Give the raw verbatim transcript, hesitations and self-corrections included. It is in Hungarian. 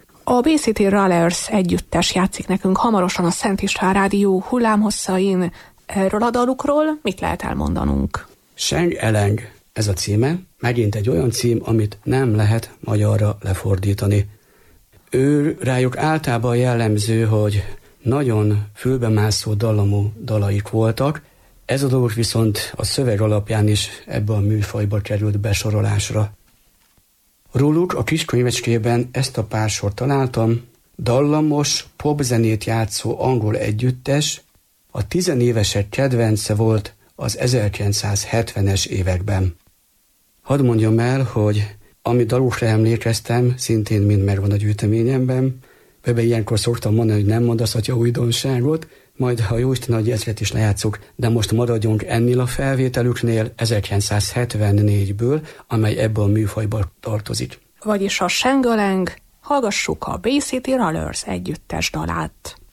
A Bay City Rollers együttes játszik nekünk hamarosan a Szent István Rádió hullámhosszain. Erről a dalukról mit lehet elmondanunk? Sheng Eleng, ez a címe, megint egy olyan cím, amit nem lehet magyarra lefordítani. Ő rájuk általában jellemző, hogy nagyon fülbemászó dallamú dalaik voltak, ez a dolog viszont a szöveg alapján is ebbe a műfajba került besorolásra. Róluk a kiskönyvecskében ezt a pár sort találtam, dallamos, popzenét játszó angol együttes, a tizenévesek kedvence volt az ezerkilencszázhetvenes években. Hadd mondjam el, hogy ami dalukra emlékeztem, szintén mind megvan a gyűjteményemben. Bebe ilyenkor szoktam mondani, hogy nem mondasz atya újdonságot, majd ha jóisten adja, ezeket is lejátszuk, de most maradjunk ennél a felvételüknél ezerkilencszázhetvennégyből, amely ebből a műfajba tartozik. Vagyis a Sheng Eleng, hallgassuk a Bay City Rollers együttes dalát.